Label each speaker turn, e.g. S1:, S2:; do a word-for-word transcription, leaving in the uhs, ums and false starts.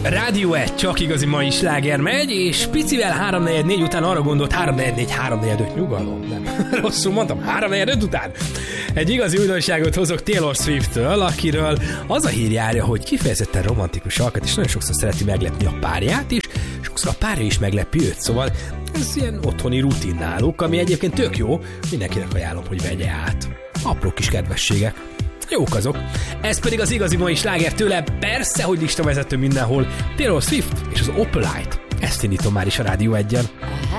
S1: Rádió egy, csak igazi mai sláger megy, és picivel háromnegyed után arra gondolt, háromnegyed háromnegyed nyugalom, nem, rosszul mondtam, háromnegyed után. Egy igazi újdonságot hozok Taylor Swift-től, akiről az a hír járja, hogy kifejezetten romantikus alkat, és nagyon sokszor szereti meglepni a párját is, sokszor a párja is meglepi őt, szóval ez ilyen otthoni rutin náluk, ami egyébként tök jó, mindenkinek ajánlom, hogy vegye át. Apró kis kedvességek. Jók azok. Ez pedig az igazi mai sláger tőle, persze, hogy listavezető mindenhol, Taylor Swift és az Opalite. Ezt indítom már is a Rádió egyen.